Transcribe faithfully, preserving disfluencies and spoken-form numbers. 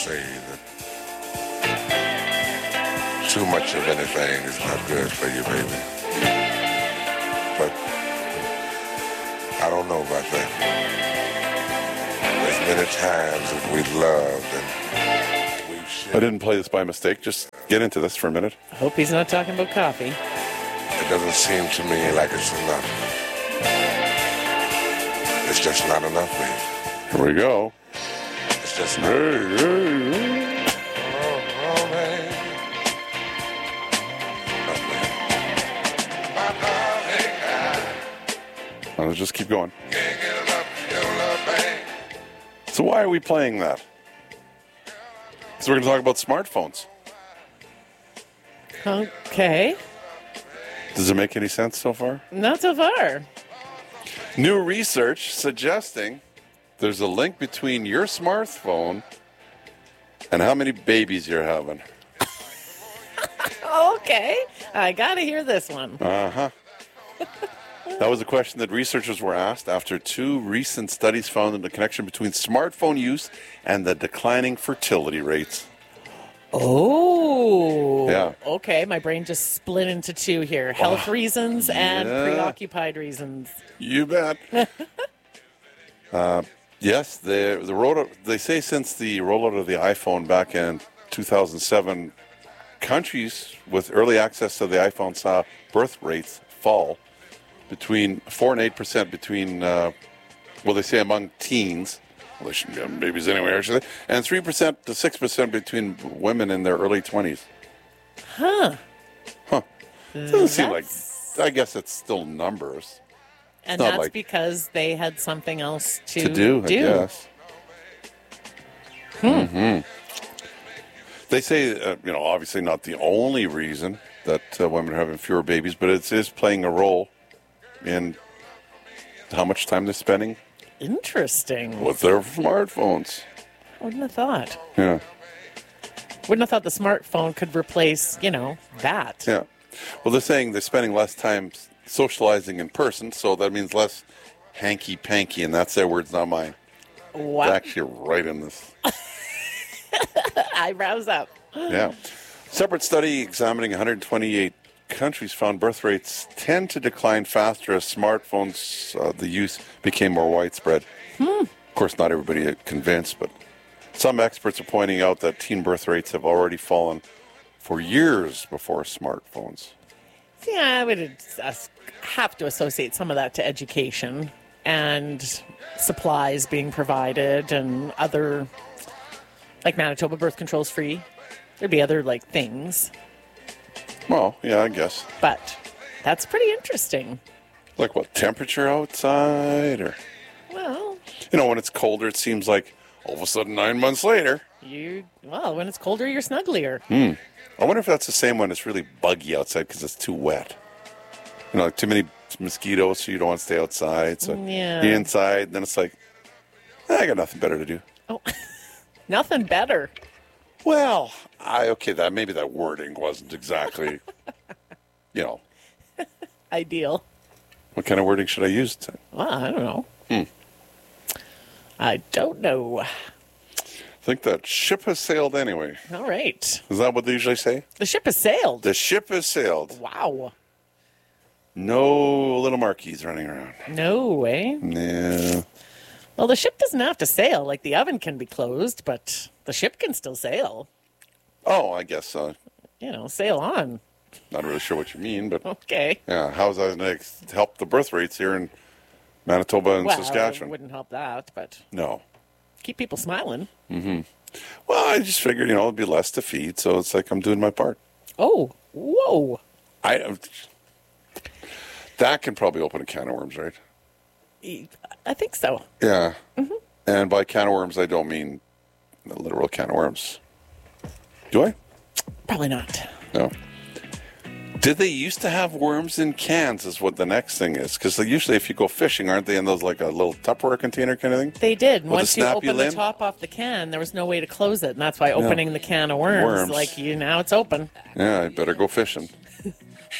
say that too much of anything is not good for you, baby. But I don't know about that. There's many times that we've loved and we've shared. I didn't play this by mistake. Just get into this for a minute. I hope he's not talking about coffee. It doesn't seem to me like it's enough. It's just not enough, baby. Here we go. It's just not Hey, hey, hey. Oh, oh, baby. My darling, I Let's just keep going. can't get enough of your love, babe. So why are we playing that? Because we're going to talk about smartphones. Okay. Does it make any sense so far? Not so far. New research suggesting there's a link between your smartphone and how many babies you're having. Okay. I got to hear this one. Uh-huh. That was a question that researchers were asked after two recent studies found the connection between smartphone use and the declining fertility rates. Oh. Yeah. Okay. My brain just split into two here. Health reasons and yeah. preoccupied reasons. You bet. uh, yes, the the rollout. They say since the rollout of the iPhone back in two thousand seven, countries with early access to the iPhone saw birth rates fall between four and eight percent between. Uh, well, they say among teens. Well, they shouldn't have babies anyway, actually, and three percent to six percent between women in their early twenties. Huh. Huh. Doesn't seem like. That's- I guess it's still numbers. And not that's like- because they had something else to, to do, I guess. Hmm. hmm They say, uh, you know, obviously not the only reason that uh, women are having fewer babies, but it is playing a role in how much time they're spending Interesting. with their smartphones. Wouldn't have thought. Yeah, Wouldn't have thought the smartphone could replace, you know, that. yeah. Well, they're saying they're spending less time socializing in person, so that means less hanky-panky, and that's their words, not mine. It's Wow. actually right in this. Eyebrows up. Yeah. Separate study examining one hundred twenty-eight countries found birth rates tend to decline faster as smartphones, uh, the use became more widespread. Hmm. Of course, not everybody is convinced, but some experts are pointing out that teen birth rates have already fallen for years before smartphones. Yeah, I would uh, have to associate some of that to education and supplies being provided and other, like Manitoba birth control's free. There'd be other, like, things. Well, yeah, I guess. But that's pretty interesting. Like what, temperature outside? Or, Well, you know, when it's colder, it seems like all of a sudden nine months later. you, well, when it's colder, you're snugglier. Hmm. I wonder if that's the same when it's really buggy outside because it's too wet. You know, like too many mosquitoes, so you don't want to stay outside. So Yeah. you're inside, then it's like, eh, I got nothing better to do. Oh, nothing better. Well, I okay, that maybe that wording wasn't exactly, you know, Ideal. what kind of wording should I use? Well, I don't know. Hmm. I don't know. I think that ship has sailed anyway. All right. Is that what they usually say? The ship has sailed. The ship has sailed. Wow. No little marquees running around. No way. Yeah. Well, the ship doesn't have to sail. Like, the oven can be closed, but the ship can still sail. Oh, I guess so. You know, sail on. Not really sure what you mean, but Okay. yeah, how's that going to help the birth rates here in Manitoba and Well, Saskatchewan? it wouldn't help that, but No. keep people smiling. Mm-hmm. Well, I just figured, you know, it'd be less to feed, so it's like I'm doing my part. Oh, whoa. I that can probably open a can of worms, right? I think so. Yeah. Mm-hmm. And by can of worms, I don't mean the literal can of worms. Do I? Probably not. No. Did they used to have worms in cans is what the next thing is? Because usually if you go fishing, aren't they in those like a little Tupperware container kind of thing? They did. With a Once you snappy open lid? the top off the can, there was no way to close it. And that's why opening the can of worms, Worms. like, you now it's open. Yeah, I better go fishing.